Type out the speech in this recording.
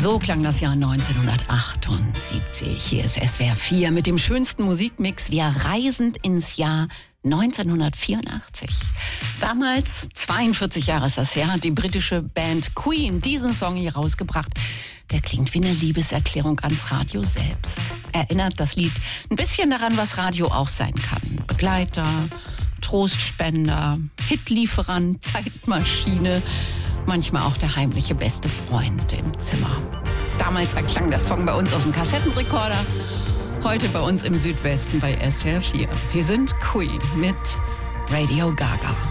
So klang das Jahr 1978. Hier ist SWR 4 mit dem schönsten Musikmix. Wir reisen ins Jahr 1984. Damals, 42 Jahre ist das her, hat die britische Band Queen diesen Song hier rausgebracht. Der klingt wie eine Liebeserklärung ans Radio selbst. Erinnert das Lied ein bisschen daran, was Radio auch sein kann. Begleiter, Trostspender, Hitlieferant, Zeitmaschine, manchmal auch der heimliche beste Freund im Zimmer. Damals erklang der Song bei uns aus dem Kassettenrekorder, heute bei uns im Südwesten bei SWR 4. Wir sind Queen mit Radio Gaga.